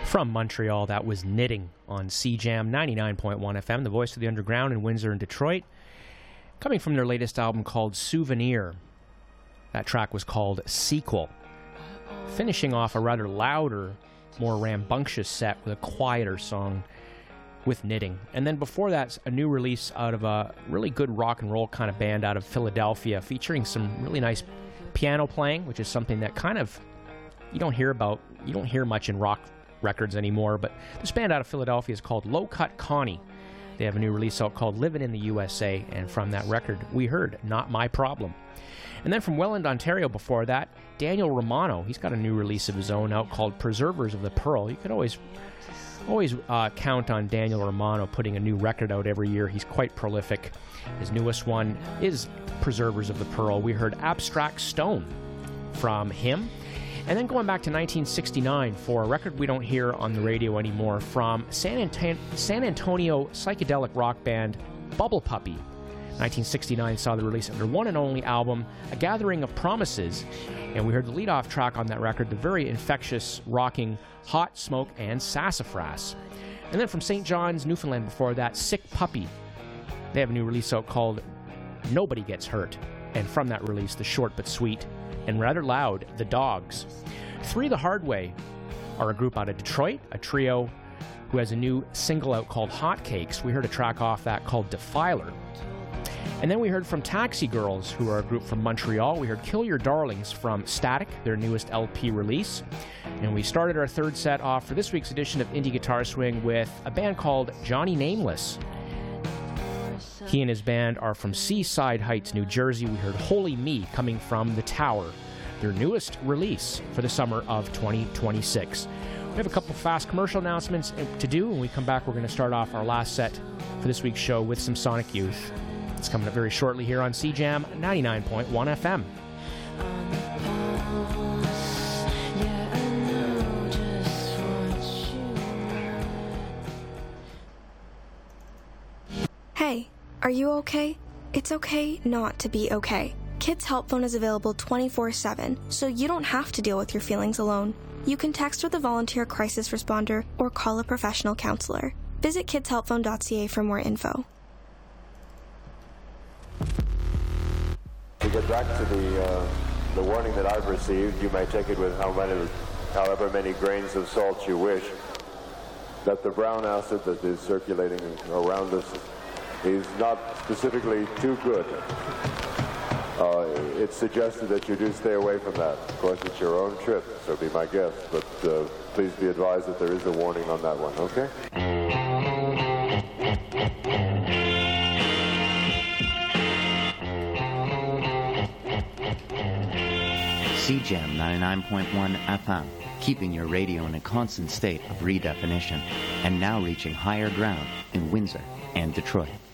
From Montreal, that was Knitting on CJAM 99.1 FM, the voice of the underground in Windsor and Detroit. Coming from their latest album called Souvenir. That track was called Sequel. Finishing off a rather louder, more rambunctious set with a quieter song with Knitting. And then before that, a new release out of a really good rock and roll kind of band out of Philadelphia, featuring some really nice piano playing, which is something that kind of you don't hear much in rock records anymore. But this band out of Philadelphia is called Low Cut Connie. They have a new release out called Living in the USA, and from that record we heard Not My Problem. And then from Welland, Ontario before that, Daniel Romano. He's got a new release of his own out called Preservers of the Pearl. You could always count on Daniel Romano putting a new record out every year. He's quite prolific. His newest one is Preservers of the Pearl. We heard Abstract Stone from him. And then going back to 1969 for a record we don't hear on the radio anymore from San Antonio psychedelic rock band Bubble Puppy. 1969 saw the release of their one and only album, A Gathering of Promises, and we heard the lead-off track on that record, the very infectious, rocking Hot Smoke and Sassafras. And then from St. John's, Newfoundland before that, Sick Puppy. They have a new release out called Nobody Gets Hurt, and from that release, the short but sweet and rather loud The Dogs. Three the Hard Way are a group out of Detroit, a trio who has a new single out called Hotcakes. We heard a track off that called Defiler. And then we heard from Taxi Girls, who are a group from Montreal. We heard Kill Your Darlings from Static, their newest LP release. And we started our third set off for this week's edition of Indie Guitar Swing with a band called Johnny Nameless. He and his band are from Seaside Heights, New Jersey. We heard Holy Me coming from The Tower, their newest release for the summer of 2026. We have a couple fast commercial announcements to do. When we come back, we're going to start off our last set for this week's show with some Sonic Youth. It's coming up very shortly here on CJAM 99.1 FM. Hey, are you okay? It's okay not to be okay. Kids Help Phone is available 24/7, so you don't have to deal with your feelings alone. You can text with a volunteer crisis responder or call a professional counselor. Visit kidshelpphone.ca for more info. To get back to the warning that I've received, you may take it with however many grains of salt you wish, that the brown acid that is circulating around us is not specifically too good. It's suggested that you do stay away from that. Of course, it's your own trip, so be my guest, but please be advised that there is a warning on that one, okay? CJAM 99.1 FM, keeping your radio in a constant state of redefinition, and now reaching higher ground in Windsor and Detroit.